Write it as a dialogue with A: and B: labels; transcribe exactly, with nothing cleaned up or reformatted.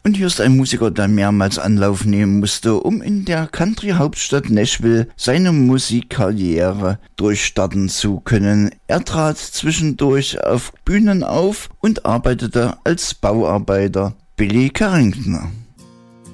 A: Und hier ist ein Musiker, der mehrmals Anlauf nehmen musste, um in der Country-Hauptstadt Nashville seine Musikkarriere durchstarten zu können. Er trat zwischendurch auf Bühnen auf und arbeitete als Bauarbeiter. Billy Carrington.